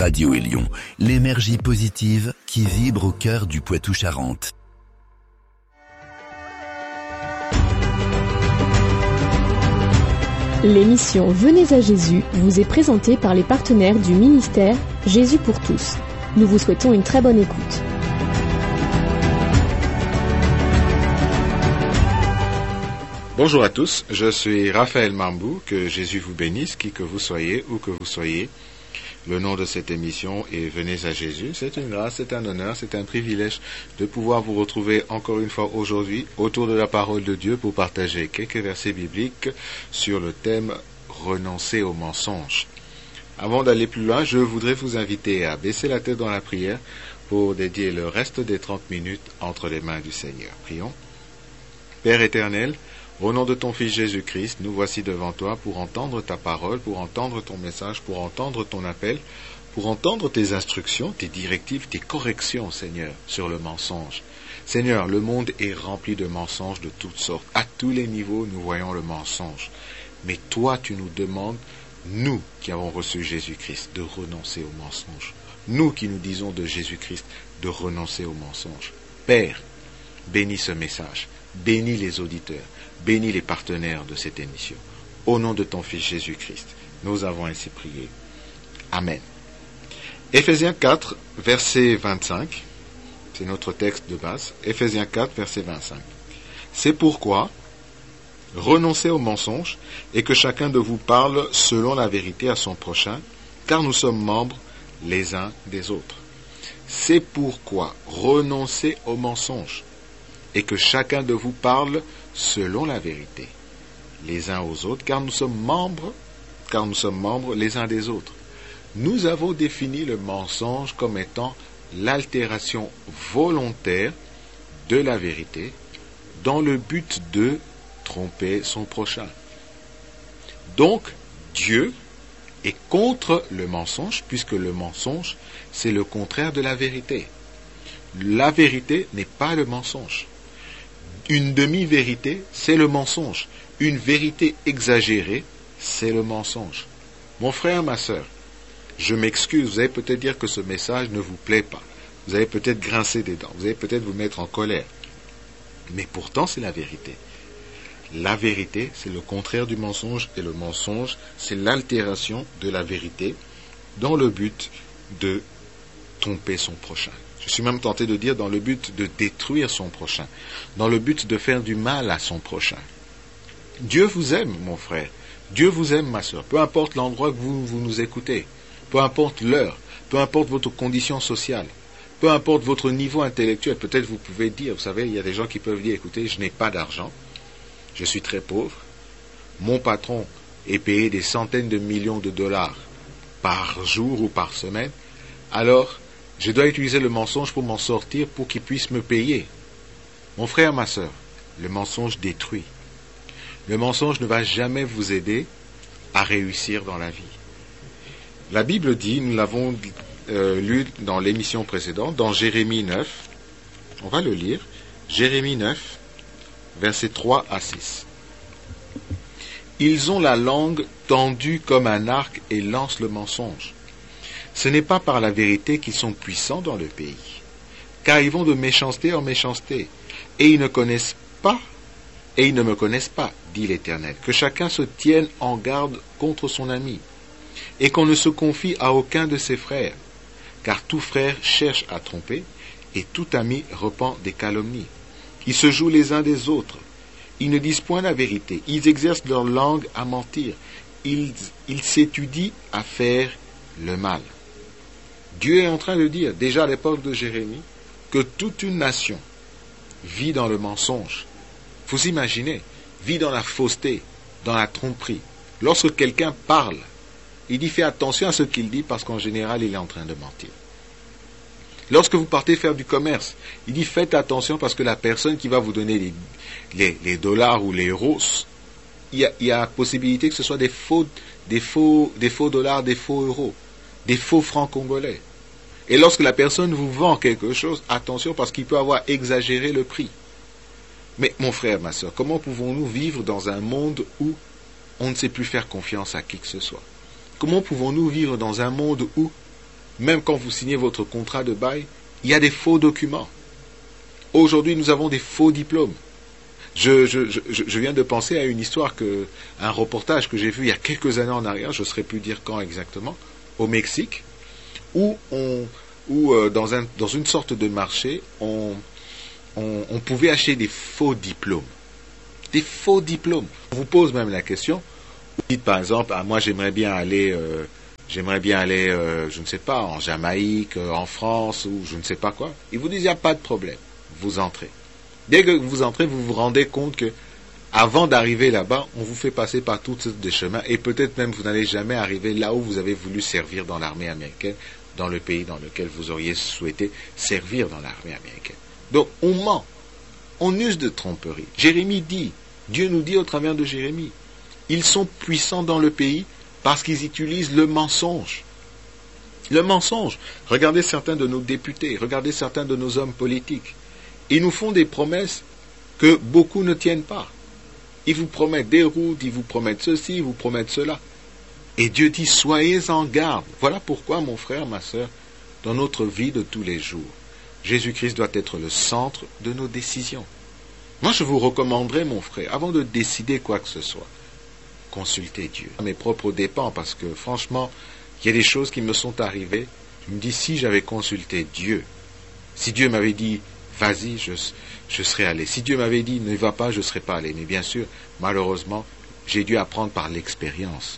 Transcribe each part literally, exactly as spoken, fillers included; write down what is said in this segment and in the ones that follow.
Radio Élion, l'énergie positive qui vibre au cœur du Poitou-Charentes. L'émission Venez à Jésus vous est présentée par les partenaires du ministère Jésus pour tous. Nous vous souhaitons une très bonne écoute. Bonjour à tous, je suis Raphaël Mambou, que Jésus vous bénisse, qui que vous soyez, où que vous soyez. Le nom de cette émission est Venez à Jésus. C'est une grâce, c'est un honneur, c'est un privilège de pouvoir vous retrouver encore une fois aujourd'hui autour de la parole de Dieu pour partager quelques versets bibliques sur le thème « Renoncer au mensonge ». Avant d'aller plus loin, je voudrais vous inviter à baisser la tête dans la prière pour dédier le reste des trente minutes entre les mains du Seigneur. Prions. Père éternel, au nom de ton Fils Jésus-Christ, nous voici devant toi pour entendre ta parole, pour entendre ton message, pour entendre ton appel, pour entendre tes instructions, tes directives, tes corrections, Seigneur, sur le mensonge. Seigneur, le monde est rempli de mensonges de toutes sortes. À tous les niveaux, nous voyons le mensonge. Mais toi, tu nous demandes, nous qui avons reçu Jésus-Christ, de renoncer au mensonge. Nous qui nous disons de Jésus-Christ, de renoncer au mensonge. Père, bénis ce message, bénis les auditeurs. Bénis les partenaires de cette émission. Au nom de ton Fils Jésus-Christ, nous avons ainsi prié. Amen. Éphésiens quatre, verset vingt-cinq, c'est notre texte de base. Éphésiens quatre, verset vingt-cinq. C'est pourquoi, renoncez au mensonge et que chacun de vous parle selon la vérité à son prochain, car nous sommes membres les uns des autres. C'est pourquoi, renoncez au mensonge et que chacun de vous parle selon la vérité, les uns aux autres, car nous sommes membres, car nous sommes membres les uns des autres. Nous avons défini le mensonge comme étant l'altération volontaire de la vérité dans le but de tromper son prochain. Donc, Dieu est contre le mensonge, puisque le mensonge, c'est le contraire de la vérité. La vérité n'est pas le mensonge. Une demi-vérité, c'est le mensonge. Une vérité exagérée, c'est le mensonge. Mon frère, ma sœur, je m'excuse, vous allez peut-être dire que ce message ne vous plaît pas. Vous allez peut-être grincer des dents, vous allez peut-être vous mettre en colère. Mais pourtant, c'est la vérité. La vérité, c'est le contraire du mensonge, et le mensonge, c'est l'altération de la vérité dans le but de tromper son prochain. Je suis même tenté de dire dans le but de détruire son prochain, dans le but de faire du mal à son prochain. Dieu vous aime, mon frère. Dieu vous aime, ma sœur. Peu importe l'endroit que vous, vous nous écoutez, peu importe l'heure, peu importe votre condition sociale, peu importe votre niveau intellectuel. Peut-être vous pouvez dire, vous savez, il y a des gens qui peuvent dire, écoutez, je n'ai pas d'argent, je suis très pauvre, mon patron est payé des centaines de millions de dollars par jour ou par semaine, alors je dois utiliser le mensonge pour m'en sortir, pour qu'il puisse me payer. Mon frère, ma sœur, le mensonge détruit. Le mensonge ne va jamais vous aider à réussir dans la vie. La Bible dit, nous l'avons euh, lu dans l'émission précédente, dans Jérémie neuf, on va le lire, Jérémie neuf, versets trois à six. Ils ont la langue tendue comme un arc et lancent le mensonge. Ce n'est pas par la vérité qu'ils sont puissants dans le pays, car ils vont de méchanceté en méchanceté, et ils ne connaissent pas, et ils ne me connaissent pas, dit l'Éternel. Que chacun se tienne en garde contre son ami, et qu'on ne se confie à aucun de ses frères, car tout frère cherche à tromper, et tout ami repent des calomnies. Ils se jouent les uns des autres, ils ne disent point la vérité, ils exercent leur langue à mentir, ils, ils s'étudient à faire le mal. Dieu est en train de dire, déjà à l'époque de Jérémie, que toute une nation vit dans le mensonge. Vous imaginez, vit dans la fausseté, dans la tromperie. Lorsque quelqu'un parle, il dit fais attention à ce qu'il dit parce qu'en général, il est en train de mentir. Lorsque vous partez faire du commerce, il dit faites attention parce que la personne qui va vous donner les, les, les dollars ou les euros, il y a, il y a la possibilité que ce soit des faux, des faux, des faux dollars, des faux euros, des faux francs congolais. Et lorsque la personne vous vend quelque chose, attention parce qu'il peut avoir exagéré le prix. Mais mon frère, ma soeur, comment pouvons-nous vivre dans un monde où on ne sait plus faire confiance à qui que ce soit? Comment pouvons-nous vivre dans un monde où même quand vous signez votre contrat de bail, il y a des faux documents. Aujourd'hui, nous avons des faux diplômes. Je, je, je, je viens de penser à une histoire, que, un reportage que j'ai vu il y a quelques années en arrière, je ne saurais plus dire quand exactement, au Mexique, où, on, où euh, dans, un, dans une sorte de marché, on, on, on pouvait acheter des faux diplômes. Des faux diplômes. On vous pose même la question, vous dites par exemple, ah, moi j'aimerais bien aller, euh, j'aimerais bien aller, euh, je ne sais pas, en Jamaïque, euh, en France, ou je ne sais pas quoi. Ils vous disent, il n'y a pas de problème, vous entrez. Dès que vous entrez, vous vous rendez compte que, avant d'arriver là-bas, on vous fait passer par toutes sortes de chemins, et peut-être même vous n'allez jamais arriver là où vous avez voulu servir dans l'armée américaine, dans le pays dans lequel vous auriez souhaité servir dans l'armée américaine. Donc, on ment. On use de tromperie. Jérémie dit, Dieu nous dit au travers de Jérémie, ils sont puissants dans le pays parce qu'ils utilisent le mensonge. Le mensonge. Regardez certains de nos députés, regardez certains de nos hommes politiques. Ils nous font des promesses que beaucoup ne tiennent pas. Ils vous promettent des routes, ils vous promettent ceci, ils vous promettent cela. Et Dieu dit, soyez en garde. Voilà pourquoi, mon frère, ma sœur, dans notre vie de tous les jours, Jésus-Christ doit être le centre de nos décisions. Moi, je vous recommanderais, mon frère, avant de décider quoi que ce soit, consultez Dieu. À mes propres dépens, parce que franchement, il y a des choses qui me sont arrivées. Je me dis, si j'avais consulté Dieu, si Dieu m'avait dit, vas-y, je, je serais allé. Si Dieu m'avait dit, ne va pas, je ne serais pas allé. Mais bien sûr, malheureusement, j'ai dû apprendre par l'expérience.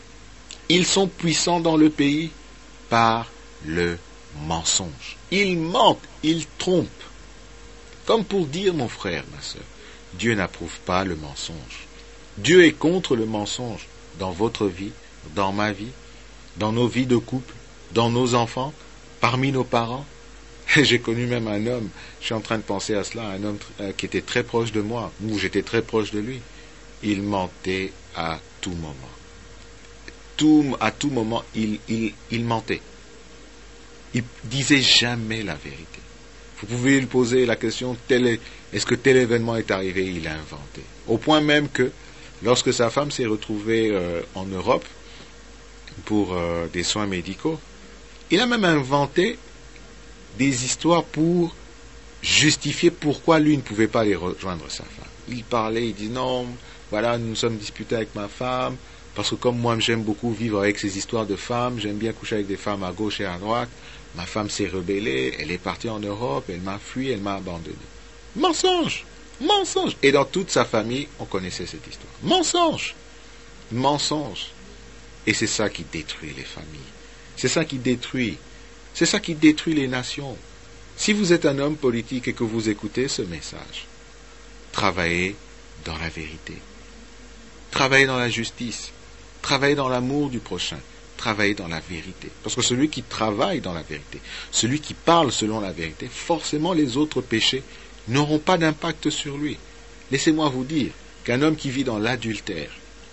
Ils sont puissants dans le pays par le mensonge. Ils mentent, ils trompent. Comme pour dire, mon frère, ma sœur, Dieu n'approuve pas le mensonge. Dieu est contre le mensonge dans votre vie, dans ma vie, dans nos vies de couple, dans nos enfants, parmi nos parents. J'ai connu même un homme, je suis en train de penser à cela, un homme euh, qui était très proche de moi, ou j'étais très proche de lui. Il mentait à tout moment. Tout, à tout moment, il, il, il mentait. Il disait jamais la vérité. Vous pouvez lui poser la question, tel est, est-ce que tel événement est arrivé? Il a inventé. Au point même que, lorsque sa femme s'est retrouvée euh, en Europe pour euh, des soins médicaux, il a même inventé des histoires pour justifier pourquoi lui ne pouvait pas aller rejoindre sa femme. Il parlait, il dit non, voilà, nous nous sommes disputés avec ma femme, parce que comme moi j'aime beaucoup vivre avec ces histoires de femmes, j'aime bien coucher avec des femmes à gauche et à droite, ma femme s'est rebellée, elle est partie en Europe, elle m'a fui, elle m'a abandonné. Mensonge, mensonge. Et dans toute sa famille, on connaissait cette histoire. Mensonge, mensonge. Et c'est ça qui détruit les familles. C'est ça qui détruit. C'est ça qui détruit les nations. Si vous êtes un homme politique et que vous écoutez ce message, travaillez dans la vérité. Travaillez dans la justice. Travaillez dans l'amour du prochain. Travaillez dans la vérité. Parce que celui qui travaille dans la vérité, celui qui parle selon la vérité, forcément les autres péchés n'auront pas d'impact sur lui. Laissez-moi vous dire qu'un homme qui vit dans l'adultère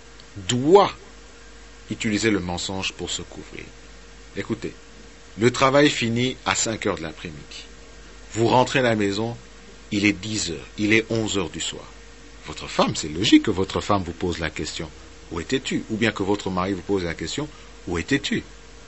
doit utiliser le mensonge pour se couvrir. Écoutez, le travail finit à cinq heures de l'après-midi. Vous rentrez à la maison, il est dix heures, il est onze heures du soir. Votre femme, c'est logique que votre femme vous pose la question, où étais-tu? Ou bien que votre mari vous pose la question, où étais-tu?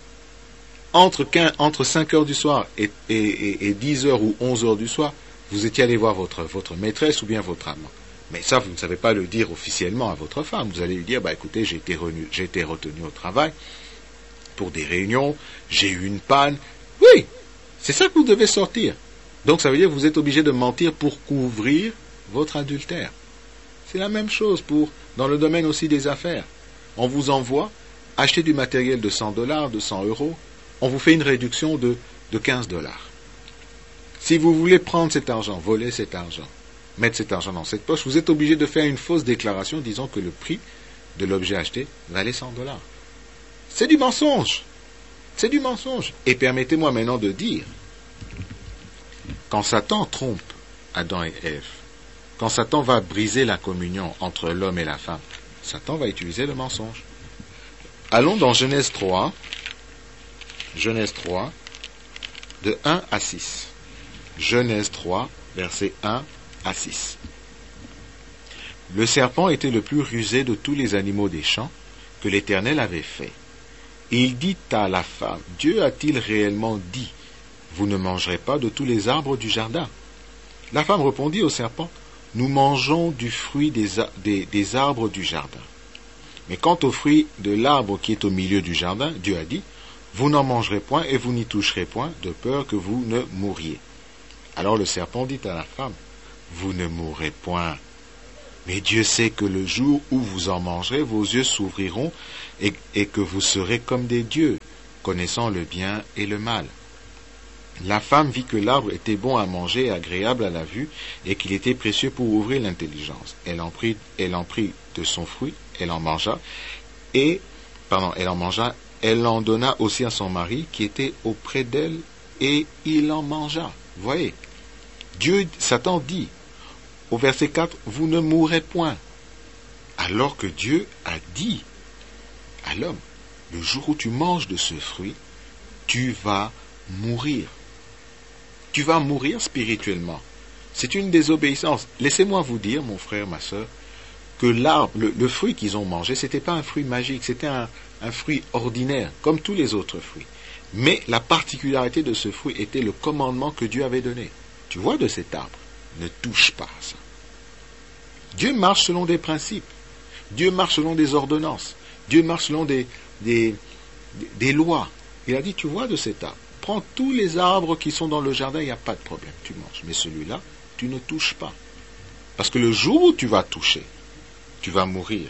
Entre, quinze, entre cinq heures du soir et, et, et, et dix heures ou onze heures du soir, vous étiez allé voir votre, votre maîtresse ou bien votre amant. Mais ça, vous ne savez pas le dire officiellement à votre femme. Vous allez lui dire, bah écoutez, j'ai été, renu, j'ai été retenu au travail pour des réunions, j'ai eu une panne. Oui, c'est ça que vous devez sortir. Donc ça veut dire que vous êtes obligé de mentir pour couvrir votre adultère. C'est la même chose pour, dans le domaine aussi des affaires. On vous envoie acheter du matériel de cent dollars, de cent euros, on vous fait une réduction de, de quinze dollars. Si vous voulez prendre cet argent, voler cet argent, mettre cet argent dans cette poche, vous êtes obligé de faire une fausse déclaration disant que le prix de l'objet acheté valait cent dollars. C'est du mensonge. C'est du mensonge. Et permettez-moi maintenant de dire, quand Satan trompe Adam et Ève, quand Satan va briser la communion entre l'homme et la femme, Satan va utiliser le mensonge. Allons dans Genèse trois, Genèse trois, de un à six. Genèse trois, versets un à six. Le serpent était le plus rusé de tous les animaux des champs que l'Éternel avait fait. Et il dit à la femme, Dieu a-t-il réellement dit, vous ne mangerez pas de tous les arbres du jardin? La femme répondit au serpent, nous mangeons du fruit des, des, des arbres du jardin. Mais quant au fruit de l'arbre qui est au milieu du jardin, Dieu a dit, vous n'en mangerez point et vous n'y toucherez point, de peur que vous ne mouriez. Alors le serpent dit à la femme, vous ne mourrez point. Mais Dieu sait que le jour où vous en mangerez, vos yeux s'ouvriront et, et que vous serez comme des dieux, connaissant le bien et le mal. La femme vit que l'arbre était bon à manger et agréable à la vue, et qu'il était précieux pour ouvrir l'intelligence. Elle en prit, elle en prit de son fruit, elle en mangea, et, pardon, elle en mangea, elle en donna aussi à son mari, qui était auprès d'elle, et il en mangea. Vous voyez, Dieu, Satan dit, au verset quatre, vous ne mourrez point. Alors que Dieu a dit à l'homme, le jour où tu manges de ce fruit, tu vas mourir. Tu vas mourir spirituellement. C'est une désobéissance. Laissez-moi vous dire, mon frère, ma soeur, que l'arbre, le, le fruit qu'ils ont mangé, ce n'était pas un fruit magique, c'était un, un fruit ordinaire, comme tous les autres fruits. Mais la particularité de ce fruit était le commandement que Dieu avait donné. Tu vois de cet arbre, ne touche pas à ça. Dieu marche selon des principes. Dieu marche selon des ordonnances. Dieu marche selon des, des, des lois. Il a dit, tu vois de cet arbre, prends tous les arbres qui sont dans le jardin, il n'y a pas de problème, tu manges. Mais celui-là, tu ne touches pas. Parce que le jour où tu vas toucher, tu vas mourir.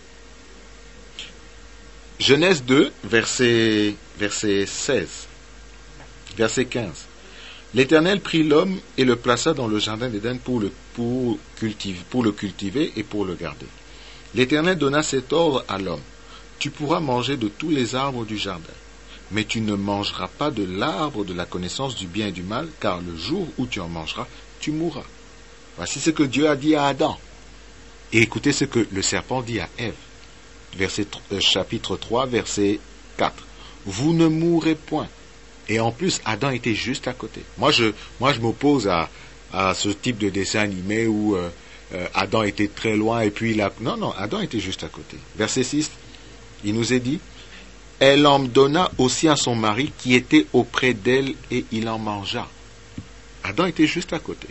Genèse deux, verset, verset seize, verset quinze. L'Éternel prit l'homme et le plaça dans le jardin d'Éden pour le, pour, cultiver, pour le cultiver et pour le garder. L'Éternel donna cet ordre à l'homme. Tu pourras manger de tous les arbres du jardin, mais tu ne mangeras pas de l'arbre de la connaissance du bien et du mal, car le jour où tu en mangeras, tu mourras. Voici ce que Dieu a dit à Adam. Et écoutez ce que le serpent dit à Ève. Verset, euh, chapitre trois, verset quatre. Vous ne mourrez point. Et en plus, Adam était juste à côté. Moi, je, moi, je m'oppose à, à ce type de dessin animé où euh, euh, Adam était très loin et puis il a... Non, non, Adam était juste à côté. Verset six, il nous est dit, elle en donna aussi à son mari qui était auprès d'elle et il en mangea. Adam était juste à côté.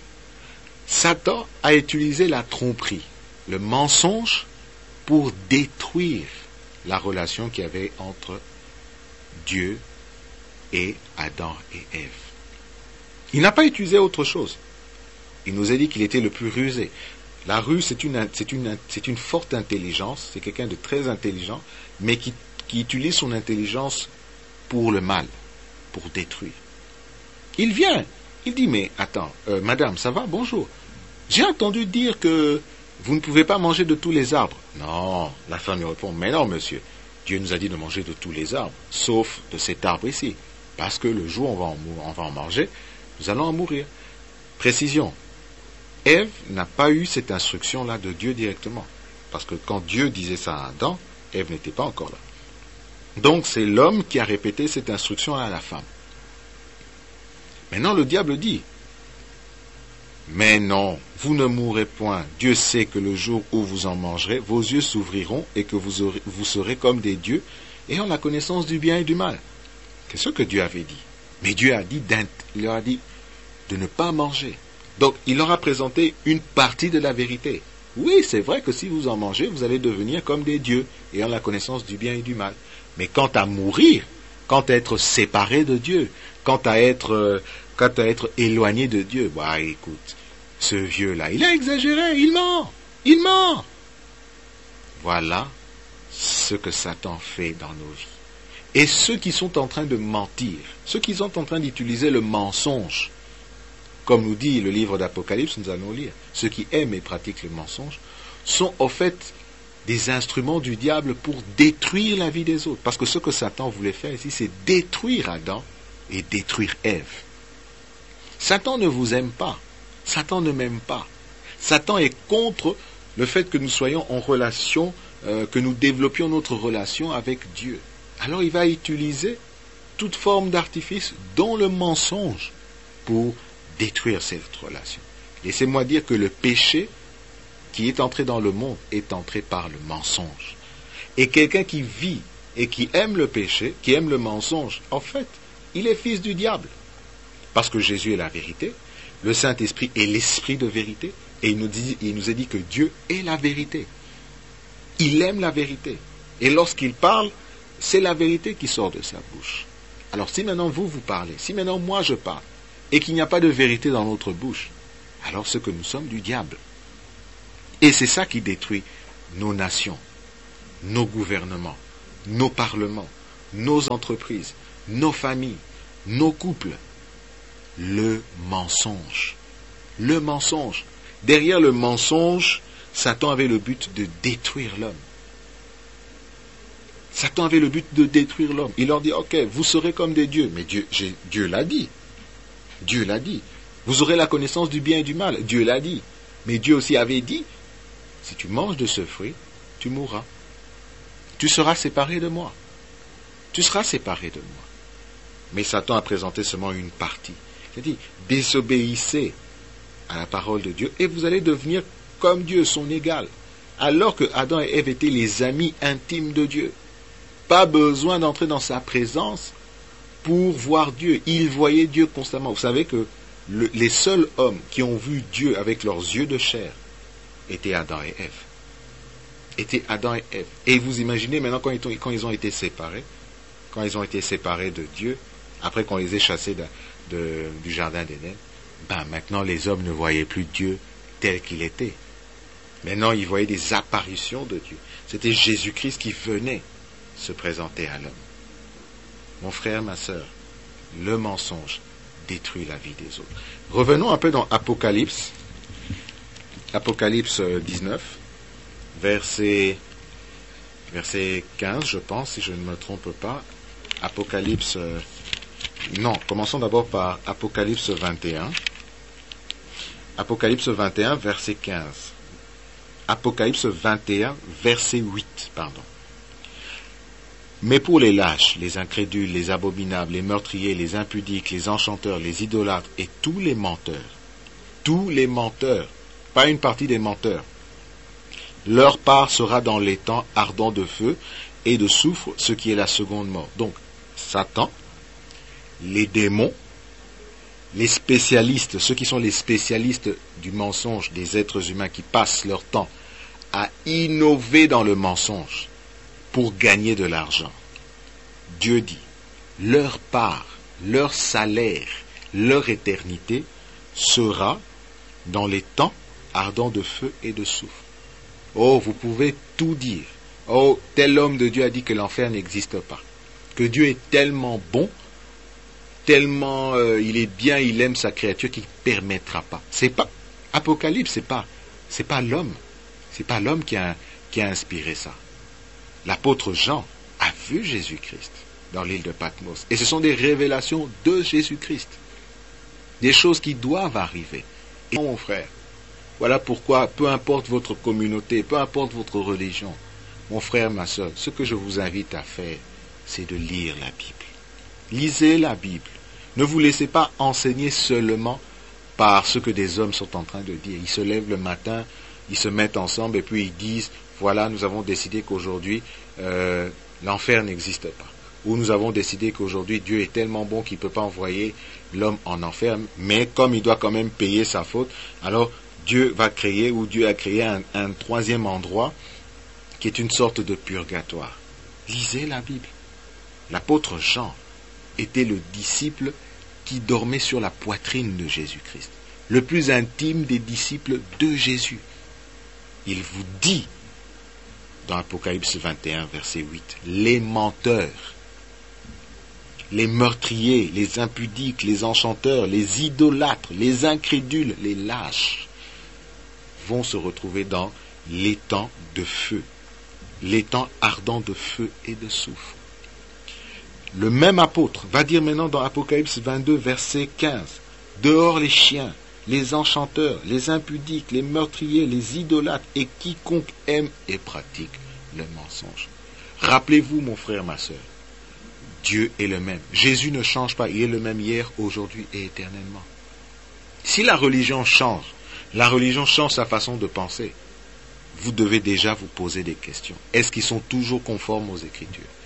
Satan a utilisé la tromperie, le mensonge, pour détruire la relation qu'il y avait entre Dieu et Adam et Ève. Il n'a pas utilisé autre chose. Il nous a dit qu'il était le plus rusé. La ruse, c'est une, c'est une, c'est une forte intelligence, c'est quelqu'un de très intelligent, mais qui, qui utilise son intelligence pour le mal, pour détruire. Il vient, il dit, mais attends, euh, madame, ça va, bonjour. J'ai entendu dire que vous ne pouvez pas manger de tous les arbres. Non, la femme lui répond, mais non, monsieur, Dieu nous a dit de manger de tous les arbres, sauf de cet arbre ici. Parce que le jour où on va en, on va en manger, nous allons en mourir. Précision, Ève n'a pas eu cette instruction-là de Dieu directement. Parce que quand Dieu disait ça à Adam, Ève n'était pas encore là. Donc c'est l'homme qui a répété cette instruction à la femme. Maintenant le diable dit, mais non, vous ne mourrez point. Dieu sait que le jour où vous en mangerez, vos yeux s'ouvriront et que vous, aurez, vous serez comme des dieux, ayant la connaissance du bien et du mal. C'est ce que Dieu avait dit. Mais Dieu a dit, il leur a dit de ne pas manger. Donc, il leur a présenté une partie de la vérité. Oui, c'est vrai que si vous en mangez, vous allez devenir comme des dieux, ayant la connaissance du bien et du mal. Mais quant à mourir, quant à être séparé de Dieu, quant à être, euh, quant à être éloigné de Dieu, bah écoute, ce vieux-là, il a exagéré, il ment, il ment. Voilà ce que Satan fait dans nos vies. Et ceux qui sont en train de mentir, ceux qui sont en train d'utiliser le mensonge, comme nous dit le livre d'Apocalypse, nous allons lire, ceux qui aiment et pratiquent le mensonge, sont en fait des instruments du diable pour détruire la vie des autres. Parce que ce que Satan voulait faire ici, c'est détruire Adam et détruire Ève. Satan ne vous aime pas. Satan ne m'aime pas. Satan est contre le fait que nous soyons en relation, euh, que nous développions notre relation avec Dieu. Alors il va utiliser toute forme d'artifice, dont le mensonge, pour détruire cette relation. Laissez-moi dire que le péché qui est entré dans le monde est entré par le mensonge. Et quelqu'un qui vit et qui aime le péché, qui aime le mensonge, en fait, il est fils du diable. Parce que Jésus est la vérité, le Saint-Esprit est l'Esprit de vérité, et il nous, dit, il nous a dit que Dieu est la vérité. Il aime la vérité. Et lorsqu'il parle, c'est la vérité qui sort de sa bouche. Alors si maintenant vous, vous parlez, si maintenant moi je parle, et qu'il n'y a pas de vérité dans notre bouche, alors ce que nous sommes du diable. Et c'est ça qui détruit nos nations, nos gouvernements, nos parlements, nos entreprises, nos familles, nos couples. Le mensonge. Le mensonge. Derrière le mensonge, Satan avait le but de détruire l'homme. Satan avait le but de détruire l'homme. Il leur dit, ok, vous serez comme des dieux. Mais Dieu, j'ai, Dieu l'a dit. Dieu l'a dit. Vous aurez la connaissance du bien et du mal. Dieu l'a dit. Mais Dieu aussi avait dit, si tu manges de ce fruit, tu mourras. Tu seras séparé de moi. Tu seras séparé de moi. Mais Satan a présenté seulement une partie. Il a dit, désobéissez à la parole de Dieu et vous allez devenir comme Dieu, son égal. Alors que Adam et Ève étaient les amis intimes de Dieu. Pas besoin d'entrer dans sa présence pour voir Dieu. Ils voyaient Dieu constamment. Vous savez que le, les seuls hommes qui ont vu Dieu avec leurs yeux de chair étaient Adam et Ève. Étaient Adam et Ève. Et vous imaginez maintenant quand ils, ont, quand ils ont été séparés, quand ils ont été séparés de Dieu, après qu'on les ait chassés de, de, du jardin d'Éden, ben maintenant les hommes ne voyaient plus Dieu tel qu'il était. Maintenant ils voyaient des apparitions de Dieu. C'était Jésus-Christ qui venait se présenter à l'homme. Mon frère, ma sœur, le mensonge détruit la vie des autres. Revenons un peu dans Apocalypse, Apocalypse dix-neuf, verset, verset quinze, je pense, si je ne me trompe pas. Apocalypse, non, commençons d'abord par Apocalypse vingt et un. Apocalypse vingt et un, verset quinze. Apocalypse vingt et un, verset huit, pardon. Mais pour les lâches, les incrédules, les abominables, les meurtriers, les impudiques, les enchanteurs, les idolâtres et tous les menteurs, tous les menteurs, pas une partie des menteurs, leur part sera dans les temps ardents de feu et de soufre, ce qui est la seconde mort. Donc, Satan, les démons, les spécialistes, ceux qui sont les spécialistes du mensonge, des êtres humains qui passent leur temps à innover dans le mensonge pour gagner de l'argent. Dieu dit, leur part, leur salaire, leur éternité sera dans les temps ardents de feu et de soufre. Oh, vous pouvez tout dire. Oh, tel homme de Dieu a dit que l'enfer n'existe pas. Que Dieu est tellement bon, tellement euh, il est bien, il aime sa créature qu'il ne permettra pas. C'est pas Apocalypse, c'est pas, c'est pas l'homme, c'est pas l'homme qui a, qui a inspiré ça. L'apôtre Jean a vu Jésus-Christ dans l'île de Patmos, et ce sont des révélations de Jésus-Christ, des choses qui doivent arriver. Et mon frère, voilà pourquoi, peu importe votre communauté, peu importe votre religion, mon frère, ma soeur, ce que je vous invite à faire, c'est de lire la Bible. Lisez la Bible. Ne vous laissez pas enseigner seulement par ce que des hommes sont en train de dire. Ils se lèvent le matin, ils se mettent ensemble et puis ils disent, voilà, nous avons décidé qu'aujourd'hui, euh, l'enfer n'existe pas. Ou nous avons décidé qu'aujourd'hui, Dieu est tellement bon qu'il ne peut pas envoyer l'homme en enfer, mais comme il doit quand même payer sa faute, alors Dieu va créer, ou Dieu a créé un, un troisième endroit qui est une sorte de purgatoire. Lisez la Bible. L'apôtre Jean était le disciple qui dormait sur la poitrine de Jésus-Christ, le plus intime des disciples de Jésus. Il vous dit, dans Apocalypse vingt et un, verset huit, les menteurs, les meurtriers, les impudiques, les enchanteurs, les idolâtres, les incrédules, les lâches, vont se retrouver dans l'étang de feu, l'étang ardent de feu et de soufre. Le même apôtre va dire maintenant dans Apocalypse vingt-deux, verset quinze, dehors les chiens, les enchanteurs, les impudiques, les meurtriers, les idolâtres et quiconque aime et pratique le mensonge. Rappelez-vous, mon frère, ma soeur, Dieu est le même. Jésus ne change pas, il est le même hier, aujourd'hui et éternellement. Si la religion change, la religion change sa façon de penser, vous devez déjà vous poser des questions. Est-ce qu'ils sont toujours conformes aux Écritures?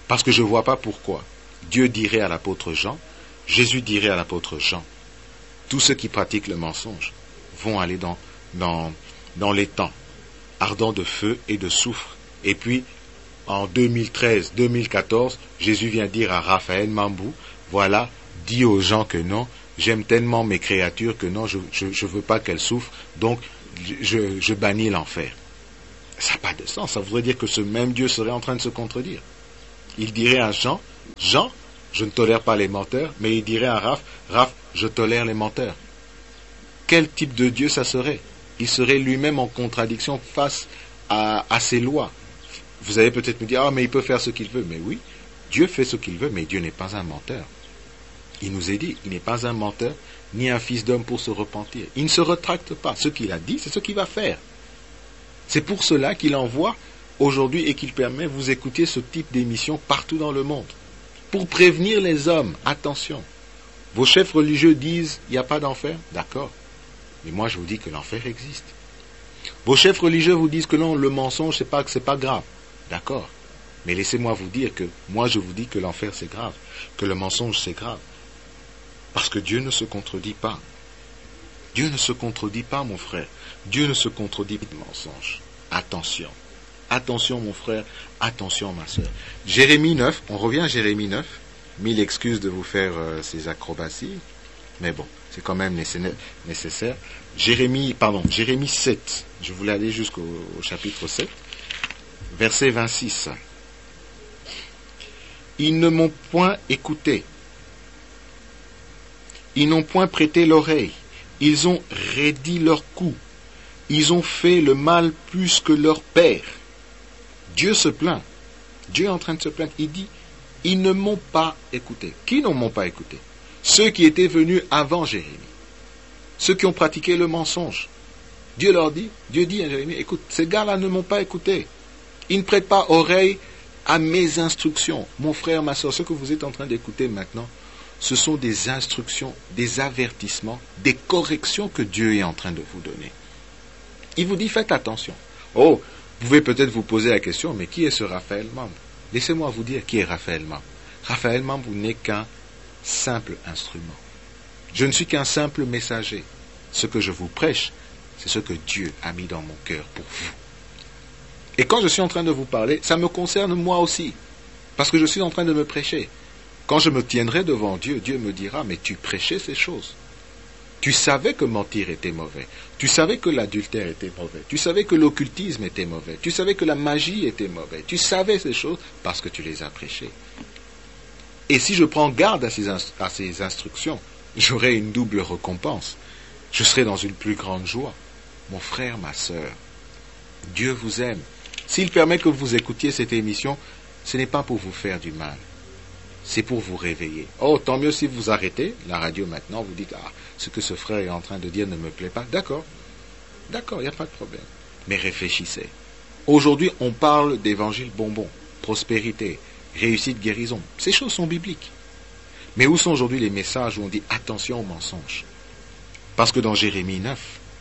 Parce que je ne vois pas pourquoi. Dieu dirait à l'apôtre Jean, Jésus dirait à l'apôtre Jean, tous ceux qui pratiquent le mensonge vont aller dans, dans, dans les temps ardents de feu et de soufre. Et puis, en deux mille treize deux mille quatorze, Jésus vient dire à Raphaël Mambou, voilà, dis aux gens que non, j'aime tellement mes créatures que non, je ne veux pas qu'elles souffrent, donc je, je bannis l'enfer. Ça n'a pas de sens, ça voudrait dire que ce même Dieu serait en train de se contredire. Il dirait à Jean, Jean, je ne tolère pas les menteurs, mais il dirait à Raph, Raph, je tolère les menteurs. Quel type de Dieu ça serait? Il serait lui-même en contradiction face à, à ses lois. Vous allez peut-être me dire, ah mais il peut faire ce qu'il veut. Mais oui, Dieu fait ce qu'il veut, mais Dieu n'est pas un menteur. Il nous est dit, il n'est pas un menteur, ni un fils d'homme pour se repentir. Il ne se retracte pas. Ce qu'il a dit, c'est ce qu'il va faire. C'est pour cela qu'il envoie aujourd'hui et qu'il permet vous écouter ce type d'émission partout dans le monde. Pour prévenir les hommes, attention. Vos chefs religieux disent, il n'y a pas d'enfer, d'accord. Mais moi je vous dis que l'enfer existe. Vos chefs religieux vous disent que non, le mensonge, c'est pas que c'est pas grave, d'accord. Mais laissez-moi vous dire que moi je vous dis que l'enfer c'est grave, que le mensonge c'est grave. Parce que Dieu ne se contredit pas. Dieu ne se contredit pas, mon frère. Dieu ne se contredit pas de mensonge. Attention. Attention, mon frère. Attention, ma soeur. Jérémie neuf, on revient à Jérémie neuf. Mille excuses de vous faire euh, ces acrobaties. Mais bon, c'est quand même nécessaire. Jérémie, pardon, Jérémie sept. Je voulais aller jusqu'au au chapitre sept. Verset vingt-six. Ils ne m'ont point écouté. Ils n'ont point prêté l'oreille. Ils ont raidi leur cou. Ils ont fait le mal plus que leur père. Dieu se plaint. Dieu est en train de se plaindre. Il dit, ils ne m'ont pas écouté. Qui ne m'ont pas écouté? Ceux qui étaient venus avant Jérémie. Ceux qui ont pratiqué le mensonge. Dieu leur dit, Dieu dit à Jérémie, écoute, ces gars-là ne m'ont pas écouté. Ils ne prêtent pas oreille à mes instructions. Mon frère, ma soeur, ce que vous êtes en train d'écouter maintenant, ce sont des instructions, des avertissements, des corrections que Dieu est en train de vous donner. Il vous dit, faites attention. Oh, vous pouvez peut-être vous poser la question, mais qui est ce Raphaël Mambou? Laissez-moi vous dire qui est Raphaël Mambou. Raphaël Mambou n'est qu'un simple instrument. Je ne suis qu'un simple messager. Ce que je vous prêche, c'est ce que Dieu a mis dans mon cœur pour vous. Et quand je suis en train de vous parler, ça me concerne moi aussi. Parce que je suis en train de me prêcher. Quand je me tiendrai devant Dieu, Dieu me dira, mais tu prêchais ces choses. Tu savais que mentir était mauvais. Tu savais que l'adultère était mauvais. Tu savais que l'occultisme était mauvais. Tu savais que la magie était mauvaise. Tu savais ces choses parce que tu les as prêchées. Et si je prends garde à ces, inst- à ces instructions, j'aurai une double récompense. Je serai dans une plus grande joie. Mon frère, ma sœur, Dieu vous aime. S'il permet que vous écoutiez cette émission, ce n'est pas pour vous faire du mal. C'est pour vous réveiller. Oh, tant mieux si vous arrêtez la radio maintenant, vous dites, ah, ce que ce frère est en train de dire ne me plaît pas. D'accord, d'accord, il n'y a pas de problème. Mais réfléchissez. Aujourd'hui, on parle d'évangile bonbon, prospérité, réussite, guérison. Ces choses sont bibliques. Mais où sont aujourd'hui les messages où on dit attention aux mensonges? Parce que dans Jérémie neuf,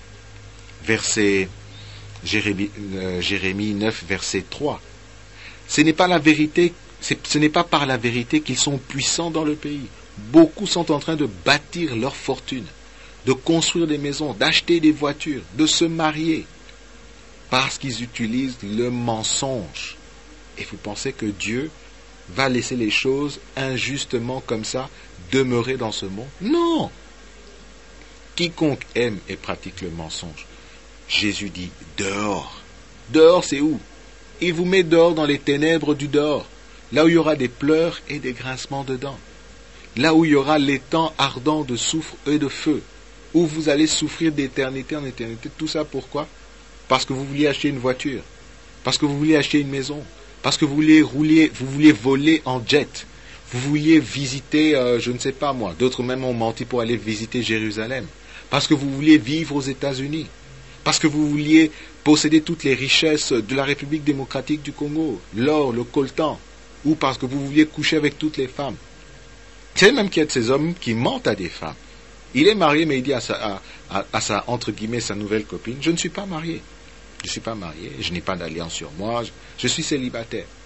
verset, Jérémie, euh, Jérémie neuf, verset trois, ce n'est pas la vérité. Ce n'est pas par la vérité qu'ils sont puissants dans le pays. Beaucoup sont en train de bâtir leur fortune, de construire des maisons, d'acheter des voitures, de se marier, parce qu'ils utilisent le mensonge. Et vous pensez que Dieu va laisser les choses injustement comme ça demeurer dans ce monde? Non! Quiconque aime et pratique le mensonge, Jésus dit dehors. Dehors, c'est où? Il vous met dehors dans les ténèbres du dehors. Là où il y aura des pleurs et des grincements de dents. Là où il y aura les temps ardents de soufre et de feu. Où vous allez souffrir d'éternité en éternité. Tout ça pourquoi? Parce que vous vouliez acheter une voiture. Parce que vous vouliez acheter une maison. Parce que vous vouliez rouler, vous vouliez voler en jet. Vous vouliez visiter, euh, je ne sais pas moi, d'autres même ont menti pour aller visiter Jérusalem. Parce que vous vouliez vivre aux États-Unis. Parce que vous vouliez posséder toutes les richesses de la République démocratique du Congo. L'or, le coltan. Ou parce que vous vouliez coucher avec toutes les femmes. C'est même qu'il y a de ces hommes qui mentent à des femmes. Il est marié, mais il dit à sa, à, à, à sa, entre guillemets, sa nouvelle copine, je ne suis pas marié. Je ne suis pas marié, je n'ai pas d'alliance sur moi, je, je suis célibataire.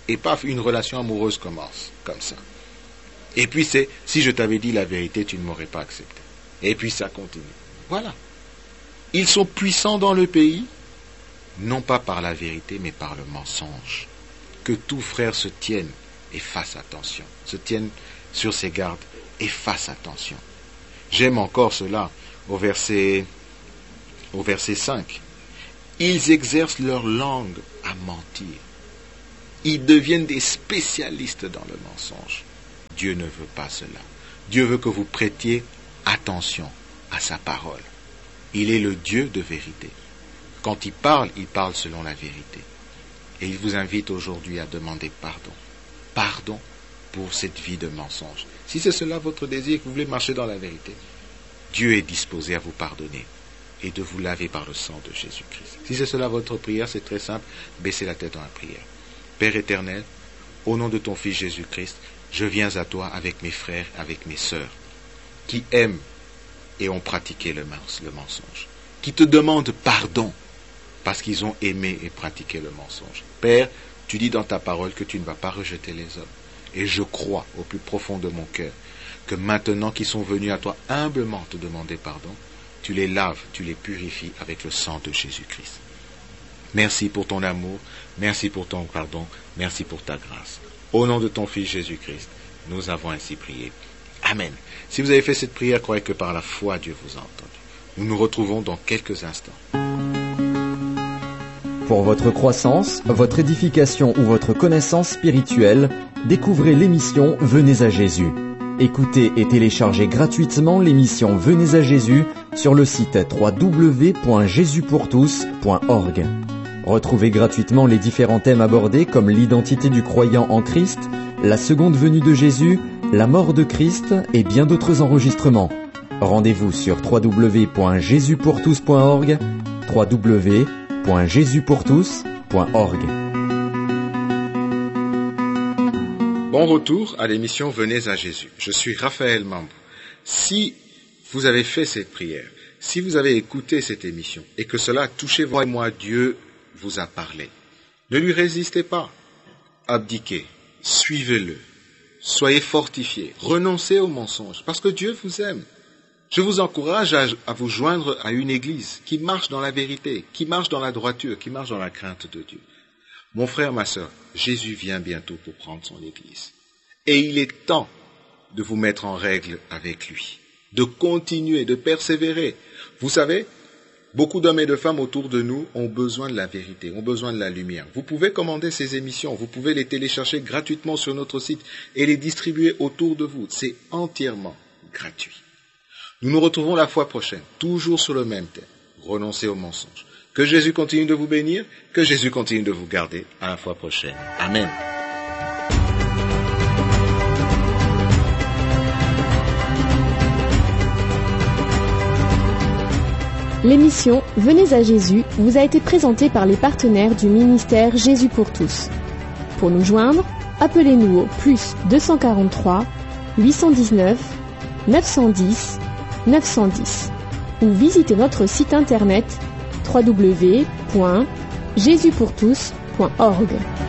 Et paf, une relation amoureuse commence, comme ça. Et puis c'est, si je t'avais dit la vérité, tu ne m'aurais pas accepté. Et puis ça continue. Voilà. Ils sont puissants dans le pays, non pas par la vérité, mais par le mensonge. Que tout frère se tienne et fasse attention. Se tienne sur ses gardes et fasse attention. J'aime encore cela au verset, au verset cinq. Ils exercent leur langue à mentir. Ils deviennent des spécialistes dans le mensonge. Dieu ne veut pas cela. Dieu veut que vous prêtiez attention à sa parole. Il est le Dieu de vérité. Quand il parle, il parle selon la vérité. Et il vous invite aujourd'hui à demander pardon. Pardon pour cette vie de mensonge. Si c'est cela votre désir, que vous voulez marcher dans la vérité, Dieu est disposé à vous pardonner et de vous laver par le sang de Jésus-Christ. Si c'est cela votre prière, c'est très simple, baissez la tête dans la prière. Père éternel, au nom de ton Fils Jésus-Christ, je viens à toi avec mes frères, avec mes sœurs, qui aiment et ont pratiqué le mensonge, qui te demandent pardon parce qu'ils ont aimé et pratiqué le mensonge. Père, tu dis dans ta parole que tu ne vas pas rejeter les hommes. Et je crois au plus profond de mon cœur que maintenant qu'ils sont venus à toi humblement te demander pardon, tu les laves, tu les purifies avec le sang de Jésus-Christ. Merci pour ton amour, merci pour ton pardon, merci pour ta grâce. Au nom de ton Fils Jésus-Christ, nous avons ainsi prié. Amen. Si vous avez fait cette prière, croyez que par la foi, Dieu vous a entendu. Nous nous retrouvons dans quelques instants. Pour votre croissance, votre édification ou votre connaissance spirituelle, découvrez l'émission Venez à Jésus. Écoutez et téléchargez gratuitement l'émission Venez à Jésus sur le site w w w point jésus pour tous point org. Retrouvez gratuitement les différents thèmes abordés comme l'identité du croyant en Christ, la seconde venue de Jésus, la mort de Christ et bien d'autres enregistrements. Rendez-vous sur w w w point jésus pour tous point org, w w w point jésus pour tous point org. Bon retour à l'émission Venez à Jésus. Je suis Raphaël Mambou. Si vous avez fait cette prière, si vous avez écouté cette émission et que cela a touché vous et moi, Dieu vous a parlé, ne lui résistez pas. Abdiquez, suivez-le, soyez fortifiés, renoncez aux mensonges parce que Dieu vous aime. Je vous encourage à, à vous joindre à une église qui marche dans la vérité, qui marche dans la droiture, qui marche dans la crainte de Dieu. Mon frère, ma sœur, Jésus vient bientôt pour prendre son église. Et il est temps de vous mettre en règle avec lui, de continuer, de persévérer. Vous savez, beaucoup d'hommes et de femmes autour de nous ont besoin de la vérité, ont besoin de la lumière. Vous pouvez commander ces émissions, vous pouvez les télécharger gratuitement sur notre site et les distribuer autour de vous. C'est entièrement gratuit. Nous nous retrouvons la fois prochaine, toujours sur le même thème, renoncer aux mensonges. Que Jésus continue de vous bénir, que Jésus continue de vous garder. À la fois prochaine. Amen. L'émission Venez à Jésus vous a été présentée par les partenaires du ministère Jésus pour tous. Pour nous joindre, appelez-nous au plus deux cent quarante-trois, huit cent dix-neuf, neuf cent dix, neuf cent dix ou visitez notre site internet w w w point jésus pour tous point org.